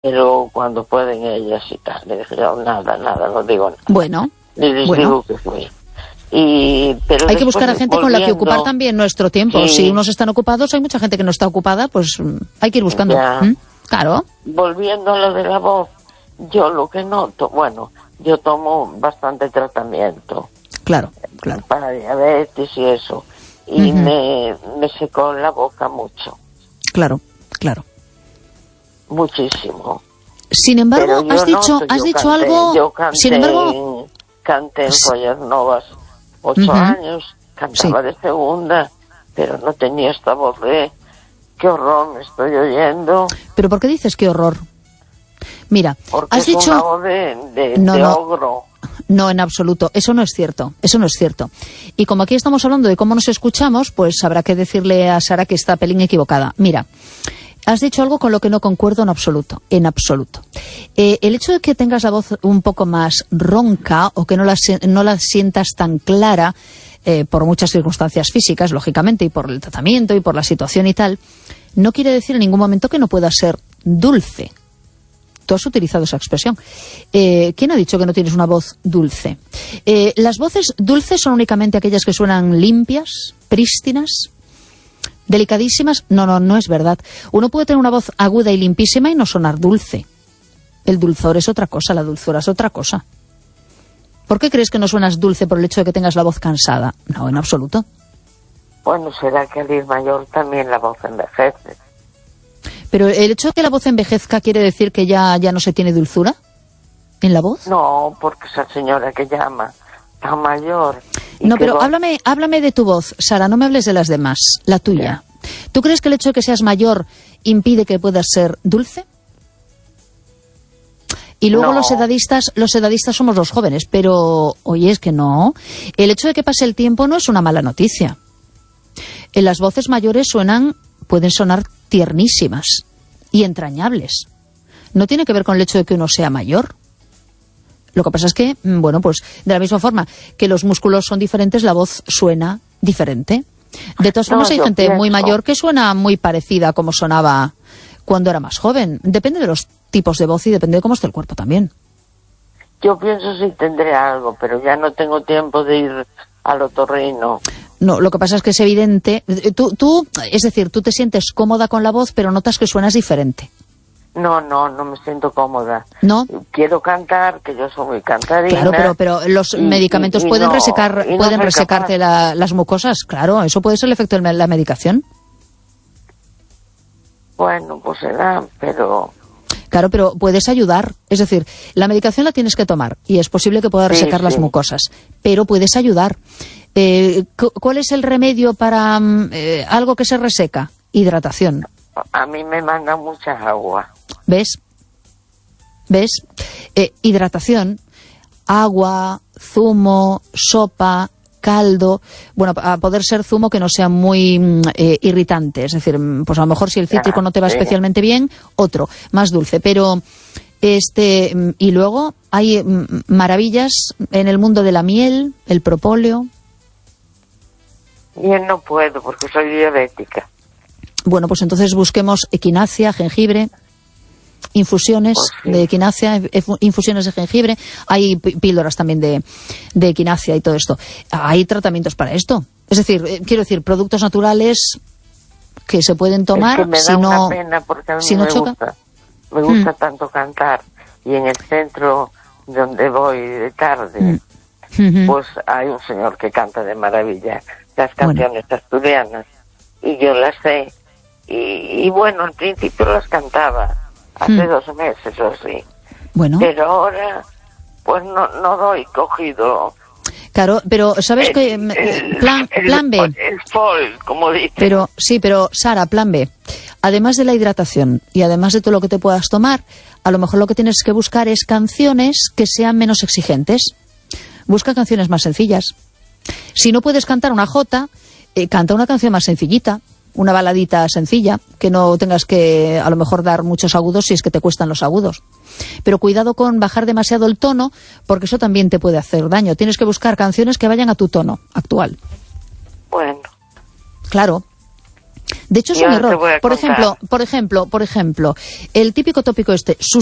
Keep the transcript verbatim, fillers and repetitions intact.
pero cuando pueden ellas y tal, le dije, yo, nada, nada, no digo nada. Bueno, les bueno. digo que fui. Y, pero hay que buscar a gente volviendo, con la que ocupar también nuestro tiempo. Sí. Si unos están ocupados, hay mucha gente que no está ocupada, pues hay que ir buscando. ¿Mm? Claro. Volviendo a lo de la voz, yo lo que noto, bueno, yo tomo bastante tratamiento. Claro, claro. Para diabetes y eso. Y uh-huh. me, me secó la boca mucho. Claro, claro. Muchísimo. Sin embargo, has dicho, noto, has dicho canté, algo... Yo canté sin embargo... En, canté en Follas Novas ocho uh-huh. años, cantaba sí. de segunda, pero no tenía esta voz de... ¡Qué horror me estoy oyendo! ¿Pero por qué dices qué horror? Mira, Porque has es dicho... una voz de, de, no, de no. ogro. No, en absoluto. Eso no es cierto. Eso no es cierto. Y como aquí estamos hablando de cómo nos escuchamos, pues habrá que decirle a Sara que está pelín equivocada. Mira, has dicho algo con lo que no concuerdo en absoluto. En absoluto. Eh, el hecho de que tengas la voz un poco más ronca o que no la, no la sientas tan clara, eh, por muchas circunstancias físicas, lógicamente, y por el tratamiento y por la situación y tal, no quiere decir en ningún momento que no pueda ser dulce. Tú has utilizado esa expresión. Eh, ¿Quién ha dicho que no tienes una voz dulce? Eh, las voces dulces son únicamente aquellas que suenan limpias, prístinas, delicadísimas. No, no, no es verdad. Uno puede tener una voz aguda y limpísima y no sonar dulce. El dulzor es otra cosa, la dulzura es otra cosa. ¿Por qué crees que no suenas dulce por el hecho de que tengas la voz cansada? No, en absoluto. Bueno, será que al ir mayor también la voz envejece. ¿Pero el hecho de que la voz envejezca quiere decir que ya, ya no se tiene dulzura en la voz? No, porque esa señora que llama está mayor. No, pero voz... háblame, háblame de tu voz, Sara, no me hables de las demás, la tuya. ¿Qué? ¿Tú crees que el hecho de que seas mayor impide que puedas ser dulce? Y luego no. los edadistas, los edadistas somos los jóvenes, pero oye, es que no. El hecho de que pase el tiempo no es una mala noticia. En las voces mayores suenan, pueden sonar tiernísimas y entrañables. No tiene que ver con el hecho de que uno sea mayor. Lo que pasa es que, bueno, pues de la misma forma que los músculos son diferentes, la voz suena diferente. De todas formas, no, hay gente pienso. muy mayor que suena muy parecida a como sonaba cuando era más joven. Depende de los tipos de voz y depende de cómo esté el cuerpo también. Yo pienso si tendré algo, pero ya no tengo tiempo de ir al otorrino. No, lo que pasa es que es evidente. Tú, tú, es decir, tú te sientes cómoda con la voz, pero notas que suenas diferente. No, no, no me siento cómoda. ¿No? Quiero cantar, que yo soy muy cantarina. Claro, pero, pero los y, medicamentos y, y pueden no, resecar, no pueden resecarte la, las mucosas. Claro, eso puede ser el efecto de la medicación. Bueno, pues será, pero... Claro, pero puedes ayudar. Es decir, la medicación la tienes que tomar y es posible que pueda resecar sí, las sí. mucosas, pero puedes ayudar. Eh, ¿Cuál es el remedio para eh, algo que se reseca? Hidratación. A mí me manda mucha agua. ¿Ves? ¿Ves? Eh, hidratación, agua, zumo, sopa, caldo. Bueno, a poder ser zumo que no sea muy eh, irritante. Es decir, pues a lo mejor si el cítrico ah, no te va sí. especialmente bien, otro, más dulce. Pero, este, y luego hay maravillas en el mundo de la miel, el propóleo. Yo no puedo porque soy diabética. Bueno, pues entonces busquemos equinacia, jengibre, infusiones pues sí. de equinacia, infusiones de jengibre. Hay píldoras también de, de equinacia y todo esto. Hay tratamientos para esto. Es decir, eh, quiero decir, productos naturales que se pueden tomar es que me da si no, una pena porque a mí si no me choca. Gusta, me gusta mm. tanto cantar. Y en el centro donde voy de tarde, mm. uh-huh. pues hay un señor que canta de maravilla las canciones bueno. asturianas. Y yo las sé. Y, y bueno, al principio las cantaba, hace mm. dos meses o así. Bueno. Pero ahora, pues no, no doy cogido. Claro, pero ¿sabes el, qué? El, plan, el, plan B. El folk, como dice. Pero, sí, pero Sara, plan B. Además de la hidratación y además de todo lo que te puedas tomar, a lo mejor lo que tienes que buscar es canciones que sean menos exigentes. Busca canciones más sencillas. Si no puedes cantar una jota, eh, canta una canción más sencillita. Una baladita sencilla, que no tengas que a lo mejor dar muchos agudos si es que te cuestan los agudos. Pero cuidado con bajar demasiado el tono, porque eso también te puede hacer daño. Tienes que buscar canciones que vayan a tu tono actual. Bueno. Claro. De hecho, es Yo un te voy error. a Por contar. ejemplo, por ejemplo, por ejemplo, el típico tópico este,